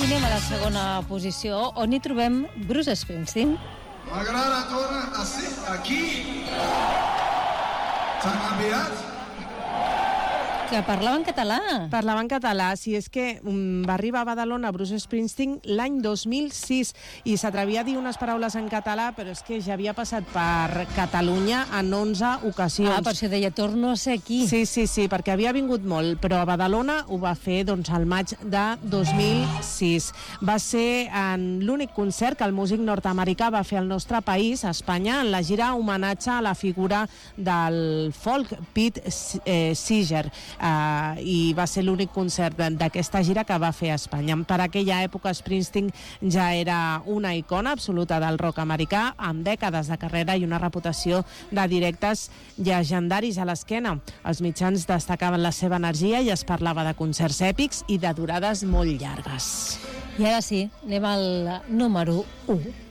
anem a la segona posició, on hi trobem Bruce Springsteen. M'agrada tornar aquí. S'han enviat? Que parlava en català. Parlava en català, si és que va arribar a Badalona Bruce Springsteen l'any 2006 i s'atrevia a dir unes paraules en català, però és que ja havia passat per Catalunya en 11 ocasions. Per això deia, torno a ser aquí. Sí, perquè havia vingut molt, però a Badalona ho va fer al maig de 2006. Va ser en l'únic concert que el músic nord-americà va fer al nostre país, a Espanya, en la gira homenatge a la figura del folk, Pete Seeger. I va ser l'únic concert d'aquesta gira que va fer a Espanya. Per aquella època Springsteen ja era una icona absoluta del rock americà, amb dècades de carrera i una reputació de directes llegendaris a l'esquena. Els mitjans destacaven la seva energia i es parlava de concerts èpics i de durades molt llargues. I ara sí, anem al número 1.